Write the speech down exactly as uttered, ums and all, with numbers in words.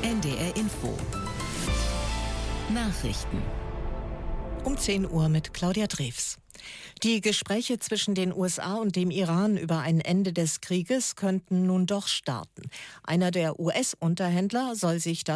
N D R Info. Nachrichten. Um zehn Uhr mit Claudia Drews. Die Gespräche zwischen den U S A und dem Iran über ein Ende des Krieges könnten nun doch starten. Einer der U S-Unterhändler soll sich